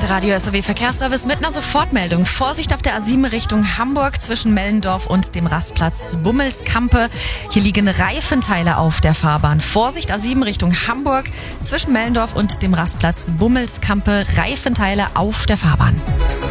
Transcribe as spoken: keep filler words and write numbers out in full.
der Radio S R W Verkehrsservice mit einer Sofortmeldung. Vorsicht auf der A sieben Richtung Hamburg zwischen Mellendorf und dem Rastplatz Bummelskampe. Hier liegen Reifenteile auf der Fahrbahn. Vorsicht A sieben Richtung Hamburg zwischen Mellendorf und dem Rastplatz Bummelskampe. Reifenteile auf der Fahrbahn.